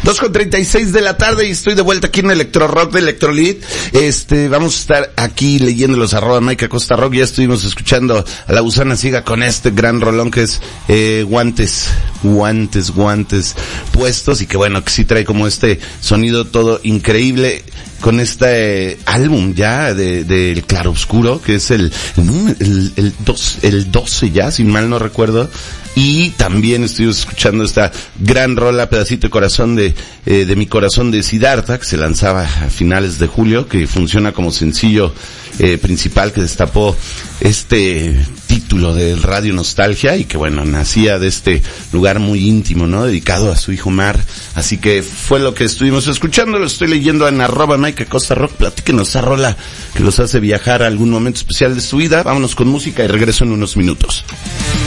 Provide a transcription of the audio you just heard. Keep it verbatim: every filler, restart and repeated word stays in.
dos con treinta y seis de la tarde y estoy de vuelta aquí en Electro Rock de Electrolit. Este, vamos a estar aquí leyéndolos arroba Mike Acosta Rock. Ya estuvimos escuchando a La Gusana Ciega con este gran rolón que es, eh, guantes, guantes, guantes puestos y que bueno, que sí trae como este sonido todo increíble con este eh, álbum ya de, de El Claroscuro, que es el, el, el, dos, el doce ya, si mal no recuerdo. Y también estoy escuchando esta gran rola, Pedacito de Corazón de, eh, de Mi Corazón de Siddhartha, que se lanzaba a finales de julio, que funciona como sencillo eh, principal que destapó este título del Radio Nostalgia y que bueno, nacía de este lugar muy íntimo, ¿no? Dedicado a su hijo Mar. Así que fue lo que estuvimos escuchando, lo estoy leyendo en arroba Mike Acosta Rock. Platíquenos esa rola que los hace viajar a algún momento especial de su vida. Vámonos con música y regreso en unos minutos.